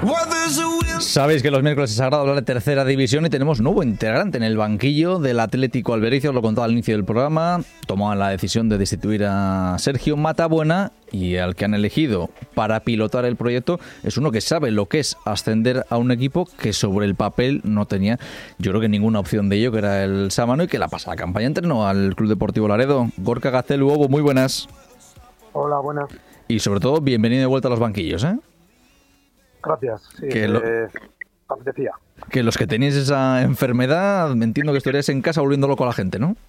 Sabéis que los miércoles es sagrado hablar de tercera división y tenemos nuevo integrante en el banquillo del Atlético Albericia. Os lo contaba al inicio del programa. Tomaban la decisión de destituir a Sergio Matabuena y al que han elegido para pilotar el proyecto es uno que sabe lo que es ascender a un equipo que sobre el papel no tenía, yo creo que ninguna opción de ello, que era el Sámano, y que la pasada campaña entrenó al Club Deportivo Laredo. Gorka Gaztelu, Hugo, muy buenas. Hola, buenas. Y sobre todo, bienvenido de vuelta a los banquillos, ¿eh? Gracias, sí, apetecía. Que los que tenéis esa enfermedad, me entiendo que estaríais en casa volviendo loco a la gente, ¿no?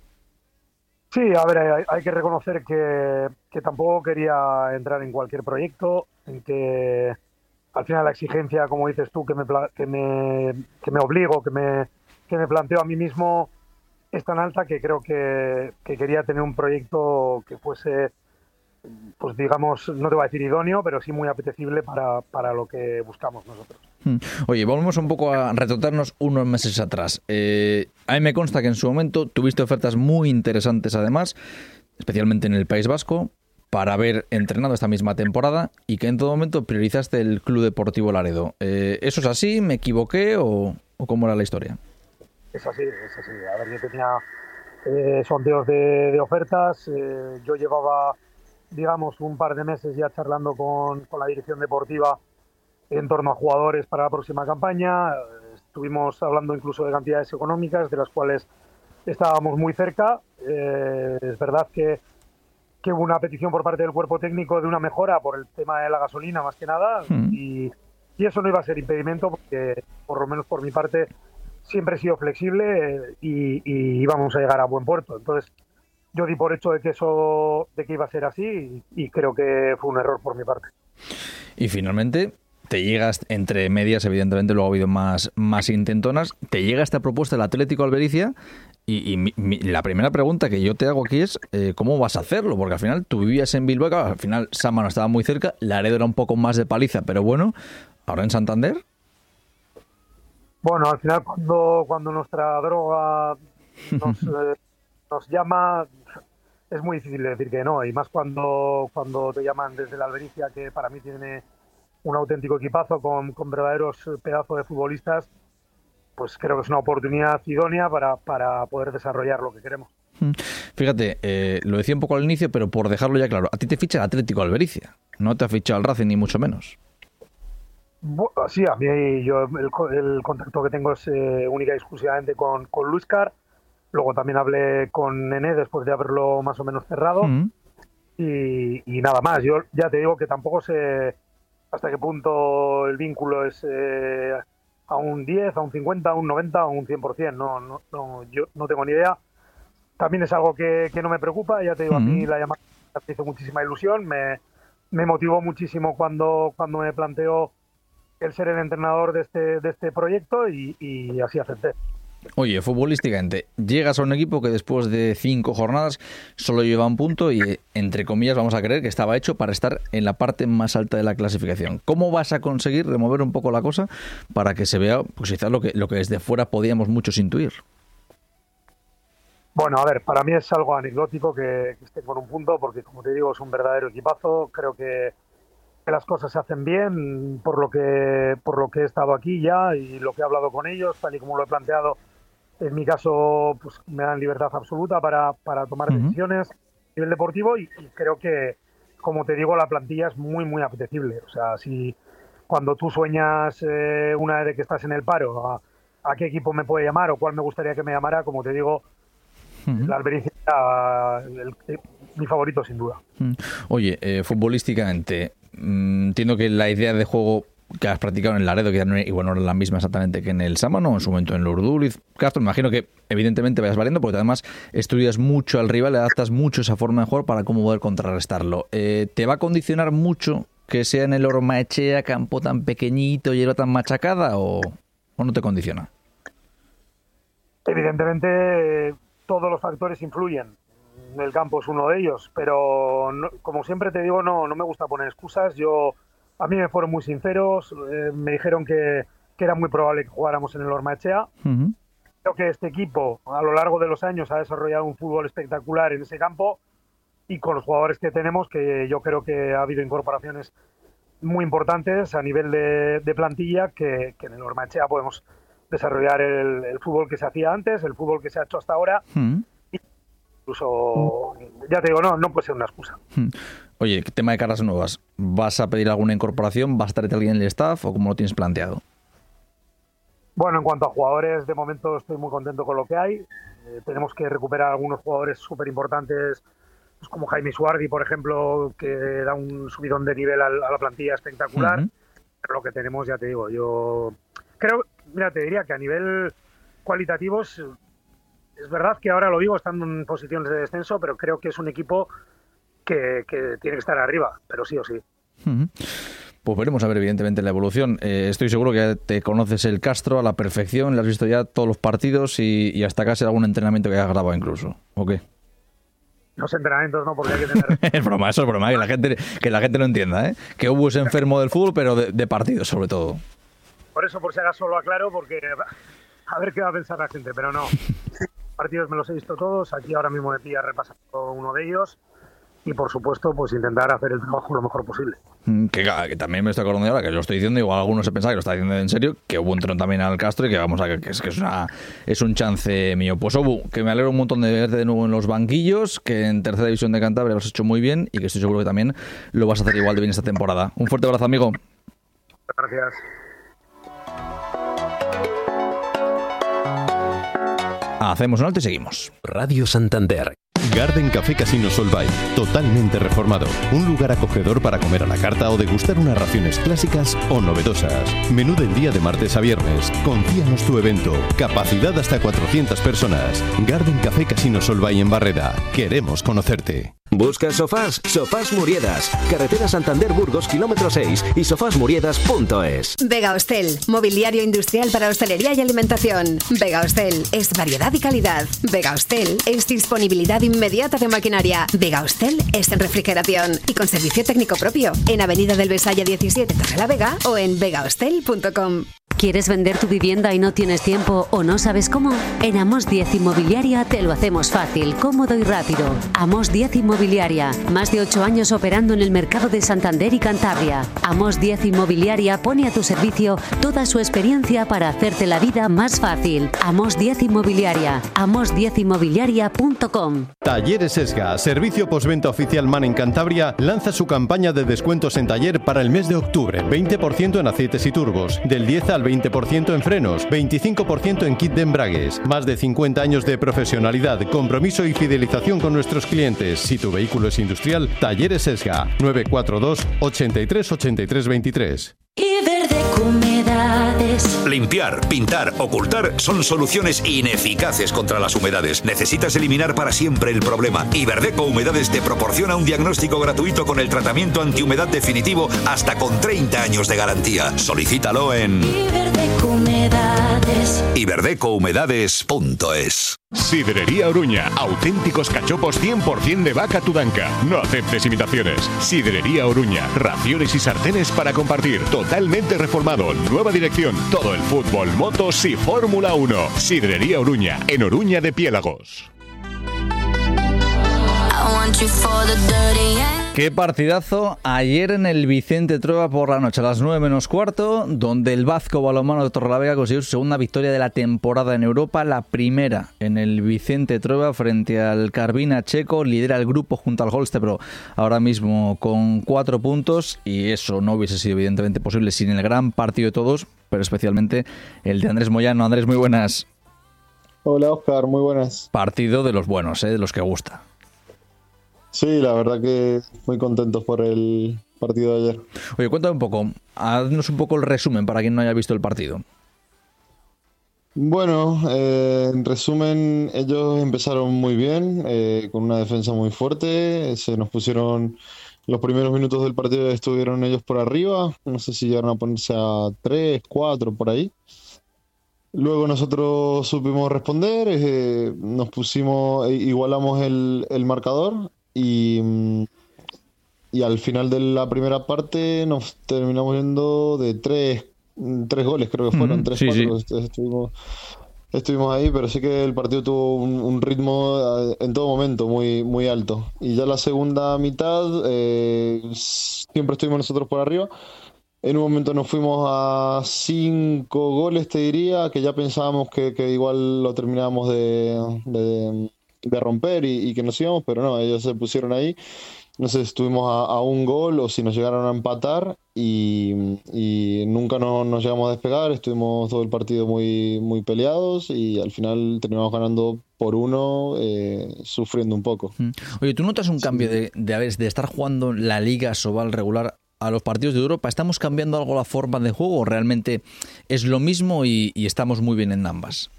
Sí, a ver, hay que reconocer que tampoco quería entrar en cualquier proyecto, en que al final la exigencia, como dices tú, que me obligo, que me planteo a mí mismo, es tan alta que creo que quería tener un proyecto que fuese, pues digamos, no te voy a decir idóneo, pero sí muy apetecible para lo que buscamos nosotros. Oye, volvemos un poco a retrotarnos unos meses atrás. A mí me consta que en su momento tuviste ofertas muy interesantes, además, especialmente en el País Vasco, para haber entrenado esta misma temporada y que en todo momento priorizaste el Club Deportivo Laredo. ¿Eso es así? ¿Me equivoqué o cómo era la historia? Es así, es así. A ver, yo tenía sondeos de ofertas, yo llevaba, digamos, un par de meses ya charlando con la dirección deportiva en torno a jugadores para la próxima campaña. Estuvimos hablando incluso de cantidades económicas, de las cuales estábamos muy cerca. Es verdad que hubo una petición por parte del cuerpo técnico de una mejora por el tema de la gasolina, más que nada, y eso no iba a ser impedimento, porque, por lo menos por mi parte, siempre he sido flexible y íbamos a llegar a buen puerto. Entonces, yo di por hecho de que iba a ser así y creo que fue un error por mi parte. Y finalmente te llegas, entre medias, evidentemente luego ha habido más intentonas, te llega esta propuesta del Atlético Albericia y la primera pregunta que yo te hago aquí es ¿cómo vas a hacerlo? Porque al final tú vivías en Bilbao, al final Sámano estaba muy cerca, Laredo era un poco más de paliza, pero bueno, ahora en Santander. Bueno, al final cuando nuestra droga nos llama, es muy difícil decir que no, y más cuando te llaman desde la Albericia, que para mí tiene un auténtico equipazo con verdaderos pedazos de futbolistas. Pues creo que es una oportunidad idónea para poder desarrollar lo que queremos. Fíjate, lo decía un poco al inicio, pero por dejarlo ya claro, a ti te ficha el Atlético Albericia, no te ha fichado el Racing ni mucho menos. Sí, a mí yo el contacto que tengo es única y exclusivamente con Luiscar. Luego también hablé con Nené después de haberlo más o menos cerrado. Y nada más. Yo ya te digo que tampoco sé hasta qué punto el vínculo es a un 10, a un 50, a un 90, a un 100%. No, yo no tengo ni idea. También es algo que no me preocupa. Ya te digo, a mí la llamada me hizo muchísima ilusión. Me motivó muchísimo cuando me planteó el ser el entrenador de este proyecto y así acepté. Oye, futbolísticamente, llegas a un equipo que después de 5 jornadas solo lleva un punto y, entre comillas, vamos a creer que estaba hecho para estar en la parte más alta de la clasificación. ¿Cómo vas a conseguir remover un poco la cosa para que se vea, pues quizás lo que desde fuera podíamos muchos intuir? Bueno, a ver, para mí es algo anecdótico que estén con un punto, porque como te digo, es un verdadero equipazo. Creo que las cosas se hacen bien por lo que he estado aquí ya y lo que he hablado con ellos, tal y como lo he planteado. En mi caso, pues me dan libertad absoluta para tomar decisiones a nivel deportivo y creo que, como te digo, la plantilla es muy, muy apetecible. O sea, si cuando tú sueñas una vez que estás en el paro, a qué equipo me puede llamar o cuál me gustaría que me llamara, como te digo, la Albericia mi favorito sin duda. Oye, futbolísticamente, entiendo que la idea de juego que has practicado en el Laredo, que no era la misma exactamente que en el Sámano, en su momento en el Urduliz, Castro, me imagino que evidentemente vayas variando, porque además estudias mucho al rival, le adaptas mucho esa forma de jugar para cómo poder contrarrestarlo. ¿Te va a condicionar mucho que sea en el Ormaechea, campo tan pequeñito, hierba tan machacada, o no te condiciona? Evidentemente todos los factores influyen. El campo es uno de ellos, pero no, como siempre te digo, no me gusta poner excusas. A mí me fueron muy sinceros, me dijeron que era muy probable que jugáramos en el Ormaechea. Creo que este equipo a lo largo de los años ha desarrollado un fútbol espectacular en ese campo y con los jugadores que tenemos, que yo creo que ha habido incorporaciones muy importantes a nivel de plantilla que en el Ormaechea podemos desarrollar el fútbol que se hacía antes, el fútbol que se ha hecho hasta ahora. Incluso, ya te digo, no puede ser una excusa. Oye, tema de caras nuevas. ¿Vas a pedir alguna incorporación? ¿Vas a traerte alguien en el staff o cómo lo tienes planteado? Bueno, en cuanto a jugadores, de momento estoy muy contento con lo que hay. Tenemos que recuperar algunos jugadores súper importantes, pues como Jaime Suardi, por ejemplo, que da un subidón de nivel a la plantilla espectacular. Pero lo que tenemos, ya te digo, yo creo, mira, te diría que a nivel cualitativo es verdad que ahora lo digo, están en posiciones de descenso, pero creo que es un equipo que tiene que estar arriba, pero sí o sí. Pues veremos a ver, evidentemente, la evolución. Estoy seguro que te conoces el Castro a la perfección, le has visto ya todos los partidos y hasta casi algún entrenamiento que hayas grabado incluso, ¿o qué? Los entrenamientos no, porque hay que tener... Es broma, eso es broma, que la gente no entienda, ¿eh? Que Hugo es enfermo del fútbol, pero de partidos sobre todo. Por eso, por si acaso lo aclaro, porque a ver qué va a pensar la gente, pero no. Partidos me los he visto todos, aquí ahora mismo me pilla repasando uno de ellos y por supuesto pues intentar hacer el trabajo lo mejor posible. Que también me estoy acordando ahora que lo estoy diciendo, igual algunos se pensaban que lo está diciendo en serio, que Obu entró también al Castro y que vamos a que es un chance mío. Pues Obu, que me alegro un montón de verte de nuevo en los banquillos, que en tercera división de Cantabria lo has hecho muy bien y que estoy seguro que también lo vas a hacer igual de bien esta temporada. Un fuerte abrazo, amigo. Gracias. Hacemos un alto y seguimos. Radio Santander. Garden Café Casino Solvay, totalmente reformado. Un lugar acogedor para comer a la carta o degustar unas raciones clásicas o novedosas. Menú del día de martes a viernes. Confíanos tu evento. Capacidad hasta 400 personas. Garden Café Casino Solvay en Barreda. Queremos conocerte. ¿Buscas sofás? Sofás Muriedas. Carretera Santander-Burgos, kilómetro 6 y sofasmuriedas.es. Vega Hostel. Mobiliario industrial para hostelería y alimentación. Vega Hostel es variedad y calidad. Vega Hostel es disponibilidad inmediata de maquinaria. Vega Hostel es en refrigeración y con servicio técnico propio. En Avenida del Besaya 17, Torrelavega o en vegahostel.com. ¿Quieres vender tu vivienda y no tienes tiempo o no sabes cómo? En Amos 10 Inmobiliaria te lo hacemos fácil, cómodo y rápido. Amos 10 Inmobiliaria. Más de 8 años operando en el mercado de Santander y Cantabria. Amos 10 Inmobiliaria pone a tu servicio toda su experiencia para hacerte la vida más fácil. Amos 10 Inmobiliaria. amos10inmobiliaria.com. Talleres Esga, servicio postventa oficial MAN en Cantabria, lanza su campaña de descuentos en taller para el mes de octubre. 20% en aceites y turbos, del 10 al 20% en frenos, 25% en kit de embragues. Más de 50 años de profesionalidad, compromiso y fidelización con nuestros clientes. Si tu vehículo es industrial, Talleres Esga, 942 83 83 23. Y Verdeco Humedades. Limpiar, pintar, ocultar son soluciones ineficaces contra las humedades. Necesitas eliminar para siempre el problema. Y Verdeco Humedades te proporciona un diagnóstico gratuito con el tratamiento antihumedad definitivo hasta con 30 años de garantía. Solicítalo en iberdecouhumedades.es. Sidrería Oruña, auténticos cachopos 100% de vaca tudanca. No aceptes imitaciones. Sidrería Oruña, raciones y sartenes para compartir. Totalmente reformado, nueva dirección, todo el fútbol, motos y Fórmula 1. Sidrería Oruña, en Oruña de Piélagos. Qué partidazo ayer en el Vicente Trueba por la noche a las 9 menos cuarto, donde el Vasco Balonmano de Torrelavega consiguió su segunda victoria de la temporada en Europa, la primera en el Vicente Trueba frente al Carvina Checo. Lidera el grupo junto al Holstebro ahora mismo con 4 puntos y eso no hubiese sido evidentemente posible sin el gran partido de todos, pero especialmente el de Andrés Moyano. Andrés, muy buenas. Hola Óscar, muy buenas. Partido de los buenos, de los que gusta. Sí, la verdad que muy contentos por el partido de ayer. Oye, cuéntame un poco, haznos un poco el resumen para quien no haya visto el partido. Bueno, en resumen, ellos empezaron muy bien, con una defensa muy fuerte. Se nos pusieron los primeros minutos del partido, estuvieron ellos por arriba. No sé si llegaron a ponerse a 3, 4, por ahí. Luego nosotros supimos responder, nos pusimos, igualamos el marcador. Y al final de la primera parte nos terminamos yendo de tres goles, creo que fueron, 3-4. Sí. Estuvimos estuvimos ahí, pero sí que el partido tuvo un ritmo en todo momento muy, muy alto. Y ya la segunda mitad, siempre estuvimos nosotros por arriba. En un momento nos fuimos a 5 goles, te diría, que ya pensábamos que igual lo terminábamos de romper y que nos íbamos, pero no, ellos se pusieron ahí. No sé si estuvimos a un gol o si nos llegaron a empatar y nunca nos llegamos a despegar. Estuvimos todo el partido muy, muy peleados y al final terminamos ganando por 1, sufriendo un poco. Oye, ¿tú notas un cambio de estar jugando la Liga Sobal regular a los partidos de Europa? ¿Estamos cambiando algo la forma de juego o realmente es lo mismo y estamos muy bien en ambas?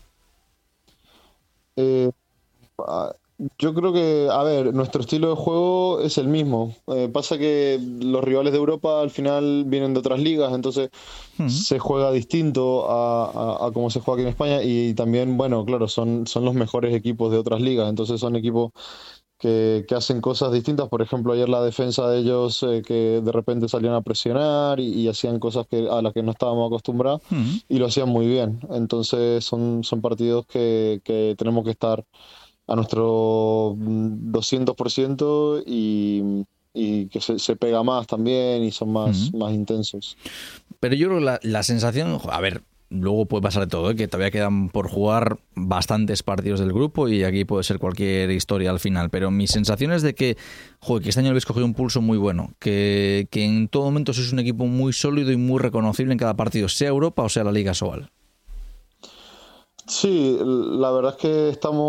Yo creo que, a ver, nuestro estilo de juego es el mismo. Pasa que los rivales de Europa al final vienen de otras ligas, entonces se juega distinto a cómo se juega aquí en España y también, bueno, claro, son los mejores equipos de otras ligas, entonces son equipos que hacen cosas distintas. Por ejemplo, ayer la defensa de ellos que de repente salían a presionar y hacían cosas a las que no estábamos acostumbrados y lo hacían muy bien. Entonces son partidos que tenemos que estar a nuestro 200% y que se pega más también y son más intensos. Pero yo creo que la sensación, a ver, luego puede pasar de todo, que todavía quedan por jugar bastantes partidos del grupo y aquí puede ser cualquier historia al final, pero mi sensación es de que este año habéis cogido un pulso muy bueno, que en todo momento sois un equipo muy sólido y muy reconocible en cada partido, sea Europa o sea la Liga Sobal. Sí, la verdad es que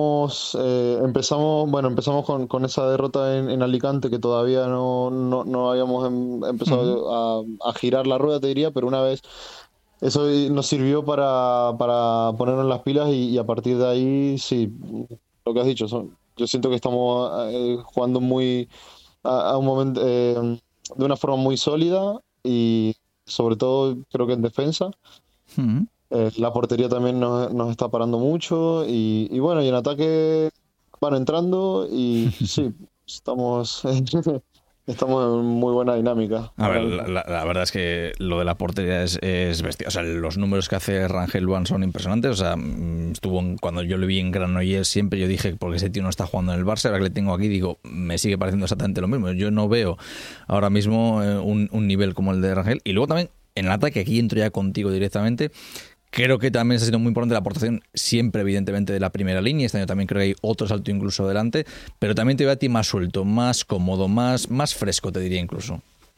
empezamos con esa derrota en Alicante, que todavía no habíamos empezado a girar la rueda, te diría, pero una vez eso nos sirvió para ponernos las pilas y a partir de ahí, sí, lo que has dicho, yo siento que estamos jugando muy a un momento de una forma muy sólida y sobre todo creo que en defensa. La portería también nos está parando mucho y bueno, y en ataque van entrando y sí, estamos en muy buena dinámica. A ver, la verdad es que lo de la portería es bestia. O sea, los números que hace Rangel Luan son impresionantes. O sea, cuando yo le vi en Granollers siempre yo dije, porque ese tío no está jugando en el Barça, ahora que le tengo aquí digo, me sigue pareciendo exactamente lo mismo. Yo no veo ahora mismo un nivel como el de Rangel. Y luego también en el ataque, aquí entro ya contigo directamente. Creo que también ha sido muy importante la aportación siempre, evidentemente, de la primera línea. Este año también creo que hay otro salto incluso adelante, pero también te veo a ti más suelto, más cómodo, más fresco, te diría incluso.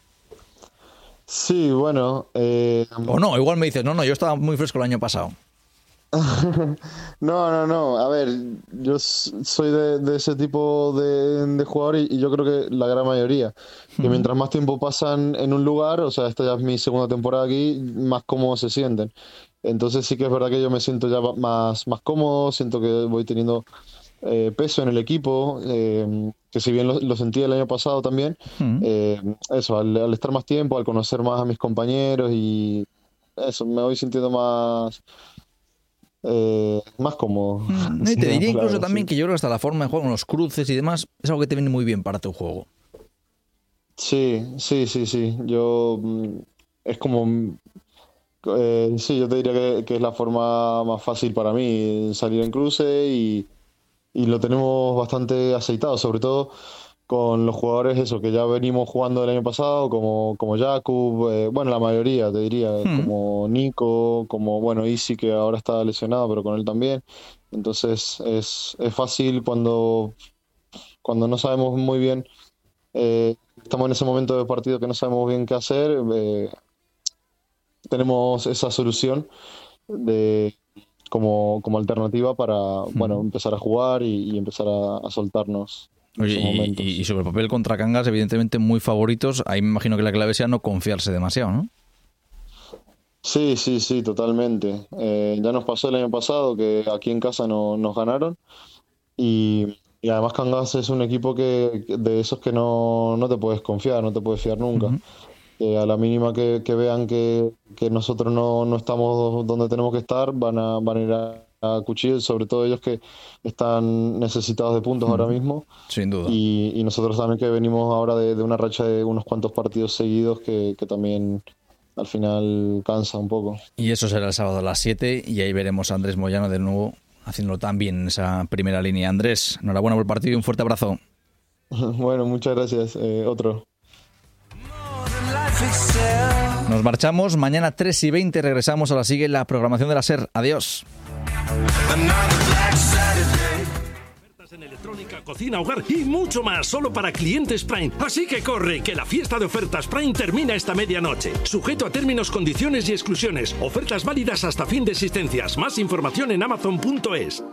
Sí, bueno... O no, igual me dices, no, yo estaba muy fresco el año pasado. No. A ver, yo soy de ese tipo de jugador y yo creo que la gran mayoría. Que mientras más tiempo pasan en un lugar, o sea, esta ya es mi segunda temporada aquí, más cómodos se sienten. Entonces sí que es verdad que yo me siento ya más cómodo, siento que voy teniendo peso en el equipo, que si bien lo sentí el año pasado también, eso, al estar más tiempo, al conocer más a mis compañeros y eso, me voy sintiendo más cómodo. Y te diría incluso también que yo creo que hasta la forma de juego, con los cruces y demás, es algo que te viene muy bien para tu juego. Sí. Yo es como... sí, yo te diría que es la forma más fácil para mí salir en cruce y lo tenemos bastante aceitado, sobre todo con los jugadores eso que ya venimos jugando el año pasado, como Jakub, bueno, la mayoría te diría, como Nico, como bueno, Isi, que ahora está lesionado, pero con él también. Entonces es fácil cuando no sabemos muy bien, estamos en ese momento del partido que no sabemos bien qué hacer, tenemos esa solución como alternativa para bueno, empezar a jugar y empezar a soltarnos. Oye, y sobre el papel contra Cangas, evidentemente muy favoritos. Ahí me imagino que la clave sea no confiarse demasiado, ¿no? Sí, totalmente. Ya nos pasó el año pasado que aquí en casa nos ganaron y además Cangas es un equipo de esos que no te puedes confiar, no te puedes fiar nunca. A la mínima que vean que nosotros no estamos donde tenemos que estar, van a ir a cuchillo, sobre todo ellos que están necesitados de puntos ahora mismo. Sin duda. Y nosotros también que venimos ahora de una racha de unos cuantos partidos seguidos que también al final cansa un poco. Y eso será el sábado a las 7 y ahí veremos a Andrés Moyano de nuevo haciéndolo tan bien en esa primera línea. Andrés, enhorabuena por el partido y un fuerte abrazo. Bueno, muchas gracias. Otro. Nos marchamos, mañana 3:20 regresamos a la sigue la programación de la SER. Adiós. En electrónica, cocina, hogar y mucho más, solo para clientes Prime. Así que corre, que la fiesta de ofertas Prime termina esta medianoche. Sujeto a términos, condiciones y exclusiones. Ofertas válidas hasta fin de existencias. Más información en Amazon.es.